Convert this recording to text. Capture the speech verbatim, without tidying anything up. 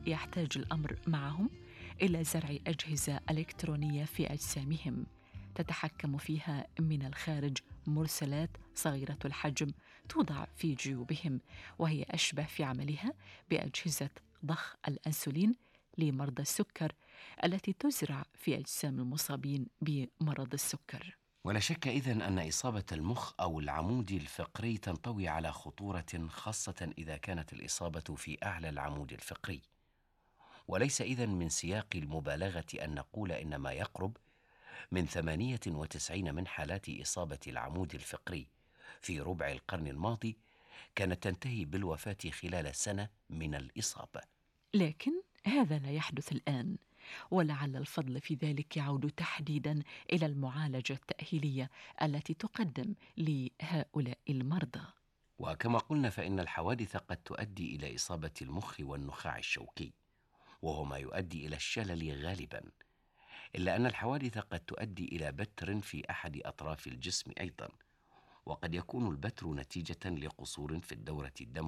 يحتاج الأمر معهم إلى زرع أجهزة إلكترونية في أجسامهم تتحكم فيها من الخارج مرسلات صغيرة الحجم توضع في جيوبهم، وهي أشبه في عملها بأجهزة ضخ الأنسولين لمرضى السكر التي تزرع في أجسام المصابين بمرض السكر. ولا شك إذن أن إصابة المخ أو العمود الفقري تنطوي على خطورة، خاصة إذا كانت الإصابة في أعلى العمود الفقري. وليس إذن من سياق المبالغة أن نقول إن ما يقرب من ثمانية وتسعين من حالات إصابة العمود الفقري في ربع القرن الماضي كانت تنتهي بالوفاة خلال سنة من الإصابة. لكن هذا لا يحدث الآن، ولعل الفضل في ذلك يعود تحديدا إلى المعالجة التأهيلية التي تقدم لهؤلاء المرضى. وكما قلنا فإن الحوادث قد تؤدي إلى إصابة المخ والنخاع الشوكي، وهو ما يؤدي إلى الشلل غالبا، إلا أن الحوادث قد تؤدي إلى بتر في أحد أطراف الجسم أيضا، وقد يكون البتر نتيجة لقصور في الدورة الدموية